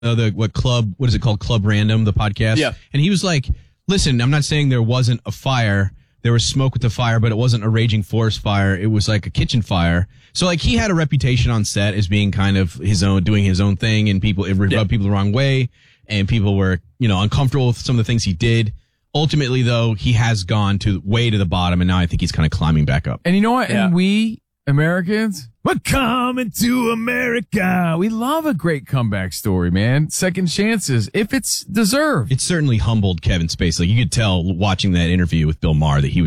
what is it called? Club Random, the podcast. Yeah. And he was like, listen, I'm not saying there wasn't a fire. There was smoke with the fire, but it wasn't a raging forest fire. It was like a kitchen fire. So like he had a reputation on set as being kind of doing his own thing, and it rubbed people the wrong way, and people were, uncomfortable with some of the things he did. Ultimately, though, he has gone way to the bottom, and now I think he's kind of climbing back up. And you know what? Yeah. And we Americans, we're coming to America. We love a great comeback story, man. Second chances, if it's deserved. It certainly humbled Kevin Spacey. Like, you could tell watching that interview with Bill Maher that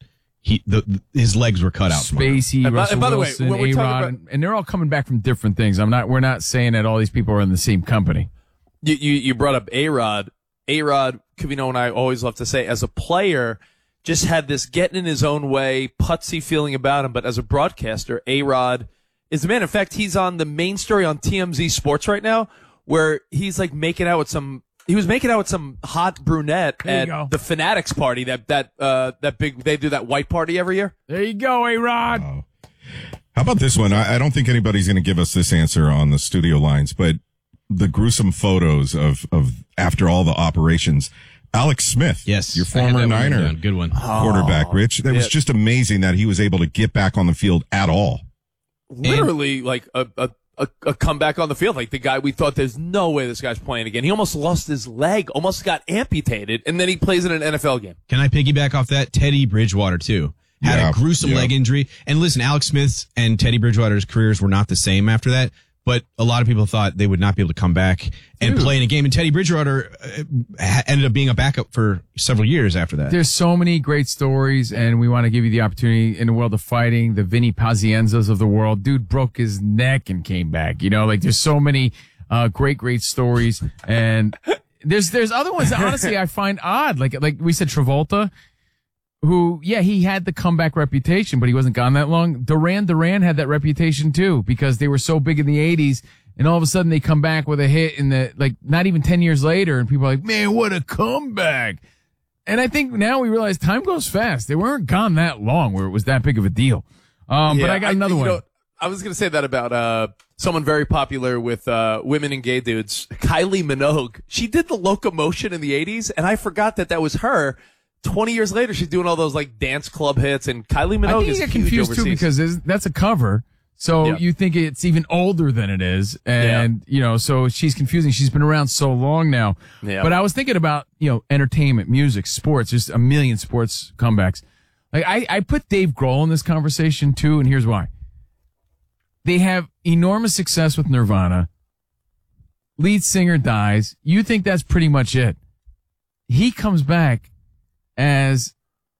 his legs were cut out. Spacey, Russell Wilson, A-Rod, and they're all coming back from different things. We're not saying that all these people are in the same company. You brought up A-Rod. A-Rod, Covino and I always love to say, as a player, just had this getting in his own way, putsy feeling about him. But as a broadcaster, A-Rod is the man. In fact, he's on the main story on TMZ Sports right now, where he's like making out with some hot brunette at the Fanatics party. That big, they do that white party every year. There you go, A-Rod. Oh. How about this one? I don't think anybody's going to give us this answer on the studio lines, but the gruesome photos of after all the operations. Alex Smith, yes, your former Niner good one. quarterback, Rich. That was just amazing that he was able to get back on the field at all. Literally, like a comeback on the field. Like the guy, we thought there's no way this guy's playing again. He almost lost his leg, almost got amputated, and then he plays in an NFL game. Can I piggyback off that? Teddy Bridgewater, too. Had a gruesome leg injury. And listen, Alex Smith's and Teddy Bridgewater's careers were not the same after that. But a lot of people thought they would not be able to come back and play in a game. And Teddy Bridgewater ended up being a backup for several years after that. There's so many great stories, and we want to give you the opportunity in the world of fighting. The Vinny Pazienzas of the world. Dude broke his neck and came back. There's so many great stories. And there's other ones that honestly I find odd. Like we said, Travolta, who, he had the comeback reputation, but he wasn't gone that long. Duran had that reputation too, because they were so big in the 80s, and all of a sudden they come back with a hit in not even 10 years later, and people are like, man, what a comeback. And I think now we realize time goes fast. They weren't gone that long where it was that big of a deal. But I got another one. I was going to say that about someone very popular with women and gay dudes, Kylie Minogue. She did the Locomotion in the 80s, and I forgot that was her. 20 years later, she's doing all those like dance club hits, and Kylie Minogue is huge overseas. I think you get confused too, because that's a cover, so you think it's even older than it is, and so she's confusing. She's been around so long now. Yeah. But I was thinking about entertainment, music, sports. There's a million sports comebacks. Like I put Dave Grohl in this conversation too, and here's why. They have enormous success with Nirvana. Lead singer dies. You think that's pretty much it. He comes back as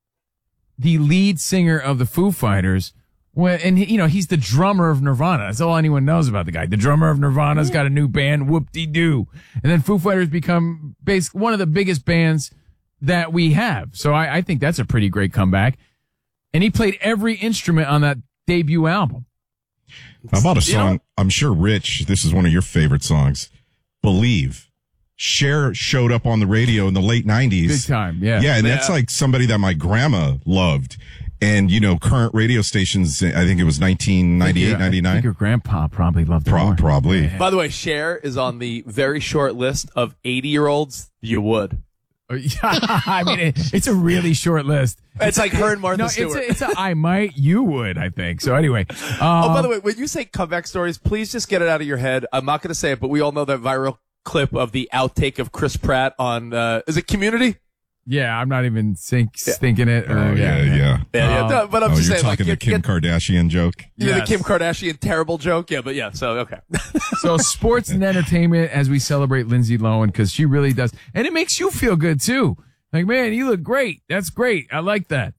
the lead singer of the Foo Fighters, he's the drummer of Nirvana. That's all anyone knows about the guy. The drummer of Nirvana's got a new band, whoop-de-doo. And then Foo Fighters become basically one of the biggest bands that we have. So I think that's a pretty great comeback. And he played every instrument on that debut album. How about a song? I'm sure, Rich, this is one of your favorite songs, Believe. Cher showed up on the radio in the late 90s. Big time, yeah. Yeah, and that's like somebody that my grandma loved. And, current radio stations, I think it was 1998, 99. I think your grandpa probably loved it more. Probably. Yeah. By the way, Cher is on the very short list of 80-year-olds you would. I mean, it's a really short list. It's like her and Martha Stewart. It's a I might, you would, I think. So anyway. By the way, when you say comeback stories, please just get it out of your head. I'm not going to say it, but we all know that viral clip of the outtake of Chris Pratt on, is it Community? Yeah, I'm not even thinking it. Yeah. No, but I'm just saying. You're talking the Kim Kardashian joke? Yeah, the Kim Kardashian terrible joke. Yeah, but yeah, so, okay. So sports and entertainment as we celebrate Lindsay Lohan, because she really does. And it makes you feel good, too. Like, man, you look great. That's great. I like that.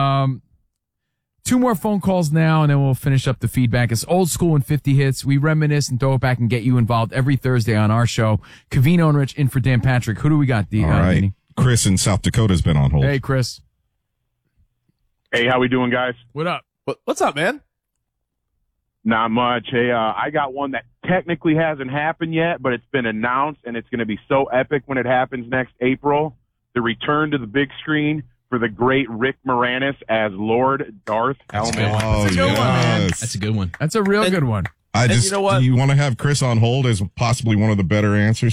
2 more phone calls now, and then we'll finish up the feedback. It's old school and 50 hits. We reminisce and throw it back and get you involved every Thursday on our show. Covino and Rich in for Dan Patrick. Who do we got? All right. Vinny? Chris in South Dakota has been on hold. Hey, Chris. Hey, how we doing, guys? What up? What's up, man? Not much. Hey, I got one that technically hasn't happened yet, but it's been announced, and it's going to be so epic when it happens next April. The return to the big screen for the great Rick Moranis as Lord Darth Helmet. That's a good one, man. That's a good one. That's a real good one. You know what? Do you want to have Chris on hold as possibly one of the better answers?